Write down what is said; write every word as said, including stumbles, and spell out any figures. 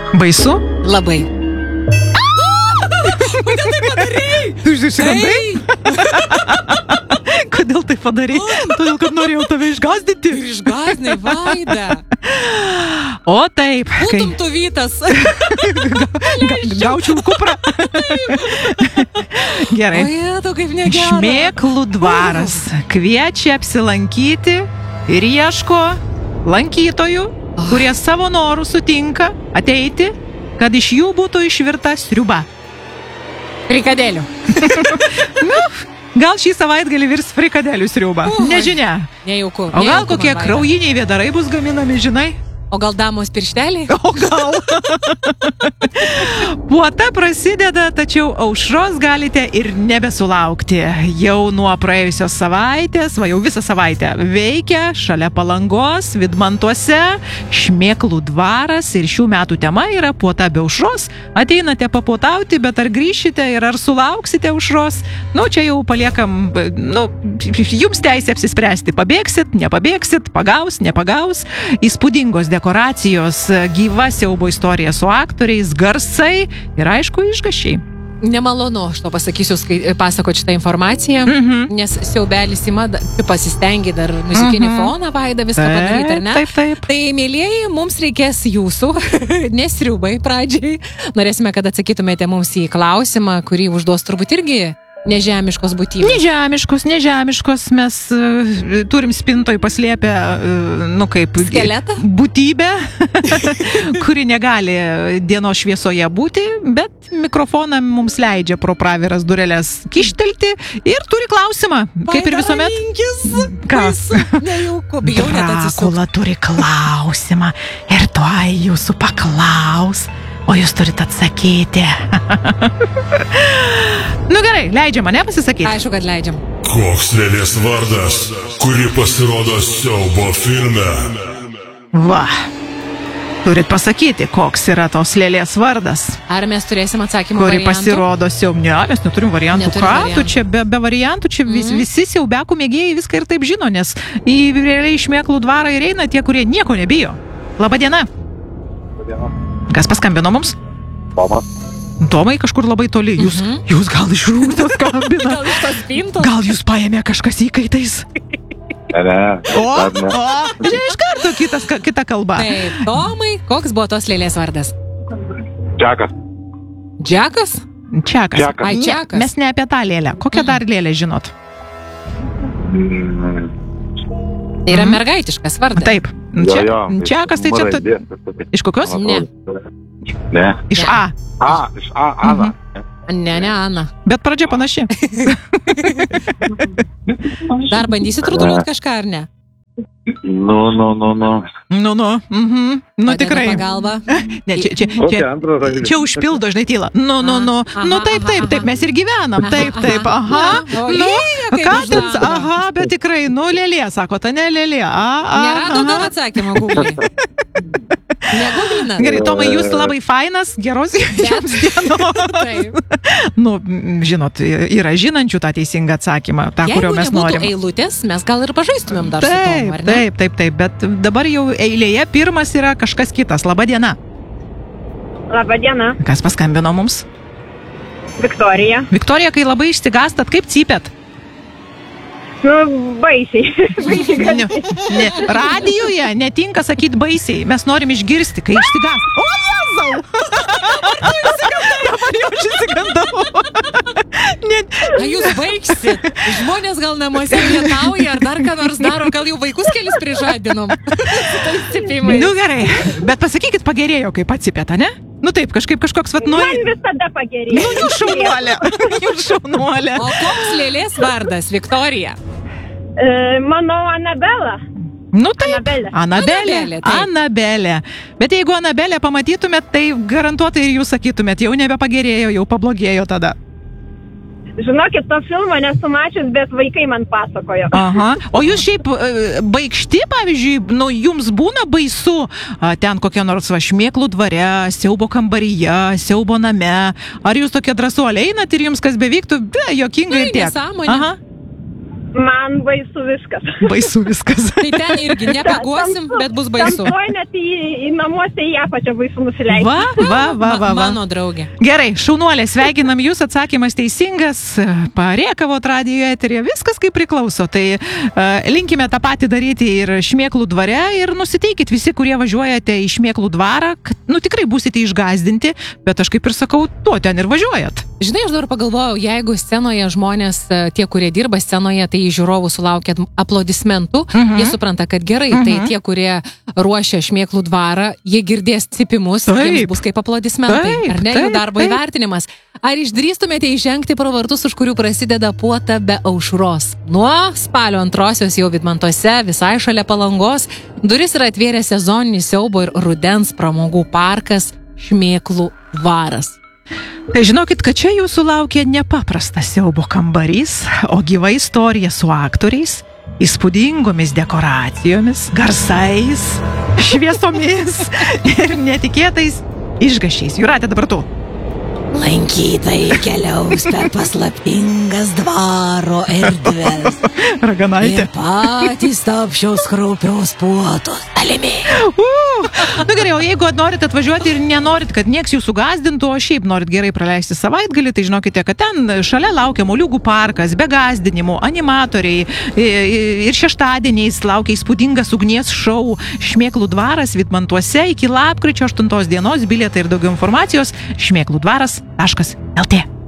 Baisu? Labai. Kodėl tai padarei? Tu išsigandai? Kodėl tai padarei? Todėl, kad norėjau tave išgazdinti. Ir išgazdinai, Vaida. O taip. Būtum tu Vytas. Gaučiau kuprą. Gerai. O jėtų, kaip negera. Šmėklų dvaras kviečia apsilankyti ir ieško lankytojų, kurie savo norų sutinka ateiti, kad iš jų būtų išvirta sriuba. Frikadėlių. Nu, gal šį savaitgalį virs frikadėlių sriuba. Nežinia. Nejauku. O gal kokie kraujiniai vėdarai bus gaminami, žinai? O gal damos piršteliai? O gal. Puota prasideda, tačiau aušros galite ir nebesulaukti. Jau nuo praėjusios savaitės, va jau visą savaitę, veikia šalia Palangos, Vidmantuose, Šmėklų dvaras ir šių metų tema yra puota be aušros. Ateinate papuotauti, bet ar grįšite ir ar sulauksite aušros? Nu, čia jau paliekam, nu, jums teisė apsispręsti. Pabėgsit, nepabėgsit, pagaus, nepagaus. Įspūdingos dekoracijos. Dekoracijos, gyva siaubo istorija su aktoriais, garsai ir aišku išgašiai. Nemalonu, aš to pasakysiu, pasako šitą informaciją, mm-hmm. nes siaubelis ima, pasistengi dar muzikinį mm-hmm. foną, Vaida, viską taip, padaryti, ar ne? Taip, taip. Tai, mėlieji, mums reikės jūsų, nesriubai pradžiai. Norėsime, kad atsakytumėte mums į klausimą, kurį užduos turbūt irgi nežemiškos būtybės. Nežemiškos, nežemiškos. Mes uh, turim spintoj paslėpę, uh, nu kaip... Skeletą? Būtybę, kuri negali dienos šviesoje būti, bet mikrofoną mums leidžia pro praviras dureles kištelti ir turi klausimą. Vaida, kaip ir visuomet. Raminkis. Kas? Nejauku, bijau net atsisukti. Drakula turi klausimą ir tuoj jūsų paklaus. O jūs turite atsakyti. Nu gerai, leidžiam mane pasisakyti. Aišku, kad leidžiam. Koks lėlės vardas, kuri pasirodo siaubo filme? Va, turit pasakyti, koks yra tos lėlės vardas. Ar mes turėsim atsakymų kuri variantų? Pasirodo siaub... Ne, mes neturim variantų. Neturim Ką variantų. tu čia be, be variantų? Čia vis, Mhm. visi siaubekų mėgėjai viską ir taip žino, nes į realiai Šmėklų dvarą ir eina tie, kurie nieko nebijo. Labadiena. Labadiena. Kas paskambino mums? Tomas. Tomai kažkur labai toli. Jūs, Mhm. jūs gal iš rūtos skambina. Gal iš tos spintos? Gal jūs paėmė kažkas įkaitais? Ne, ne. O, dar ne. o, čia iš karto kitas, kita kalba. Taip, Tomai, koks buvo tos lėlės vardas? Džekas. Džekas? Čiakas. Džekas. Ai, Ne, Čiakas. mes ne apie tą lėlę. Kokią dar lėlę žinot? Mm, Tai yra Mhm. mergaitiškas vardas. Taip. jo, Čia, jo. Čiakas tai čia... ta- Raidės kažkokia. Iš kokios? Ne. Ne. Iš Ne. A. A, iš A, Ana. Ne, ne, Ana. Bet pradžia panaši. Dar bandysit rutuliuot kažką, ar ne? Nu, nu, nu, nu. Nu, nu. Mhm. Nu, Padeda tikrai. Pagalba. Ne, čia, čia, Kokia čia, antra raidė? čia užpildo, žinai, tyla. Nu, nu, nu. Aha, Nu, taip, aha, taip, taip, aha. mes ir gyvenam. Taip, taip, aha. O, Nu, lėlė, kaip ką už ten, lango. aha, bet tikrai, nu, lėlė, sako, ta ne lėlė. A, a, Nerado dar aha. atsakymą Google. Neguglinat? Gerai, Tomai, jūs labai fainas, geros jums dienos. Taip. Nu, m, žinot, yra žinančių tą teisingą atsakymą, tą, kurio Jeigu mes nebūtų norim. eilutės, mes gal ir pažaistumėm dar su Tomu, Taip, ar ne? taip, taip, taip, bet dabar jau eilėje pirmas yra kažkas kitas. Labadiena. Labadiena, Kas paskambino mums? Viktorija. Viktorija, kai labai išsigastat, kaip cypėt? Nu, baisiai. baisiai Ne, ne, radijoje netinka sakyti baisiai. Mes norim išgirsti, kai išsigast. O, Jėzau! Dabar jau išsigandau. Ne, Na, jūs baigsit. Žmonės gal namuose lietauja, ar dar ką nors daro, gal jau vaikus kelis prižadinom. Su tais cypimais. nu gerai, bet pasakykit, pagerėjo, kai atsipėt, ne? Nu taip, kažkaip kažkoks, vat, nu... Man visada pagerėjo. Nu, jūs šaunuolė. Jūs šaunuolė. O koks lėlės vardas, Viktorija? E, mano Anabela. Nu taip, Anabelė. Anabelė, Anabelė, taip. Anabelė. Bet jeigu Anabelė pamatytumėt, tai garantuotai ir jūs sakytumėt, jau nebepagerėjo, jau pablogėjo tada. Žinokit, to filmo nesu mačius, bet vaikai man pasakojo. Aha. O jūs šiaip e, baikšti, pavyzdžiui, nu, jums būna baisu a, ten kokia nors va Šmėklų dvare, siaubo kambaryje, siaubo name. Ar jūs tokie drąsuoliai einat ir jums kas bevyktų, be, jokingai Na, ir tiek. nesąmonė. Aha. Man baisu viskas. Baisu viskas. Tai ten irgi nepagausim, bet bus baisu. Tamsuoj net į, į namuose į apačią baisu nusileisti. Va, va, va, va, va. Mano draugė. Gerai, šaunuolė, sveikinam jūs, atsakymas teisingas, parėkavot radijo eterija, viskas kaip priklauso. Tai uh, linkime tą patį daryti ir Šmėklų dvare ir nusiteikit visi, kurie važiuojate į Šmėklų dvarą, kad, nu, tikrai būsite išgazdinti, bet aš kaip ir sakau, tuo ten ir važiuojat. Žinai, aš dabar pagalvojau, jeigu scenoje žmonės, tie, kurie dirba scenoje, tai žiūrovų sulaukia aplodismentų, Mhm. jie supranta, kad gerai, Mhm. tai tie, kurie ruošia Šmėklų dvarą, jie girdės cipimus, Taip. jiems bus kaip aplodismentai, Taip, ar ne, taip, jų darbo taip. įvertinimas. Ar išdrįstumėte įžengti pro vartus, už kurių prasideda puota be aušros? Nuo spalio antrosios jau Vidmantuose, visai šalia Palangos, duris yra atvėrę sezoninis siaubo ir rudens pramogų parkas Šmėklų dvaras. Tai žinokit, kad čia jūsų laukia nepaprastas siaubo kambarys, o gyva istorija su aktoriais, įspūdingomis dekoracijomis, garsais, šviesomis ir netikėtais išgašiais. Jūratė, dabar tu. Lankytojai keliaus per paslaptingas dvaro erdves Raganaitė. ir patys tapšiaus kraupios puotos dalimi. Uh, nu gerai, o jeigu norit atvažiuoti ir nenorit, kad nieks jūsų gazdintų, o šiaip norit gerai praleisti savaitgalį, tai žinokite, kad ten šalia laukia Moliūgų parkas, be gazdinimų, animatoriai i- ir šeštadieniais laukia įspūdingas ugnies šou Šmėklų dvaras Vidmantuose iki lapkričio aštuntos dienos. Bilietai ir daugiau informacijos šmėklų dvaras taškas el tė.